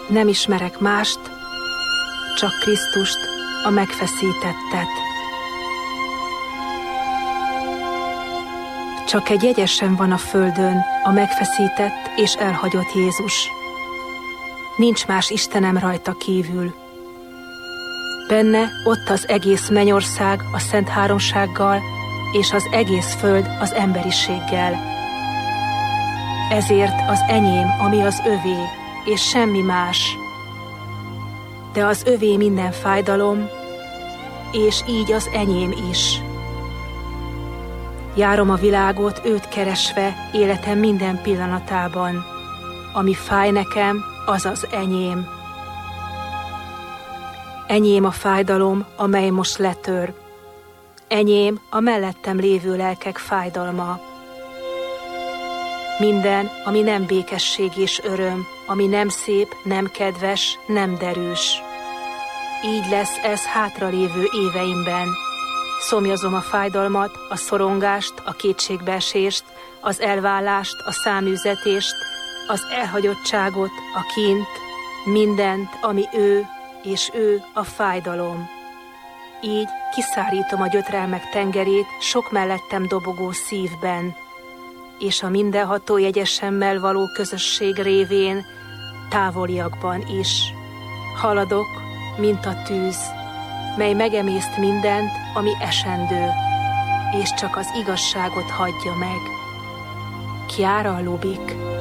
Nem ismerek mást, csak Krisztust, a megfeszítettet. Csak egy jegyesen van a földön, a megfeszített és elhagyott Jézus. Nincs más Istenem rajta kívül. Benne ott az egész mennyország a Szent Háromsággal, és az egész föld az emberiséggel. Ezért az enyém, ami az övé, és semmi más. De az övé minden fájdalom, és így az enyém is. Járom a világot őt keresve életem minden pillanatában. Ami fáj nekem, az az enyém. Enyém a fájdalom, amely most letör. Enyém a mellettem lévő lelkek fájdalma. Minden, ami nem békesség és öröm, ami nem szép, nem kedves, nem derűs. Így lesz ez hátralévő éveimben. Szomjazom a fájdalmat, a szorongást, a kétségbeesést, az elválást, a száműzetést, az elhagyottságot, a kínt, mindent, ami ő, és ő a fájdalom. Így kiszárítom a gyötrelmek tengerét sok mellettem dobogó szívben, és a mindenható jegyesemmel való közösség révén távoliakban is. Haladok, mint a tűz, mely megemészt mindent, ami esendő, és csak az igazságot hagyja meg. Chiara Lubich.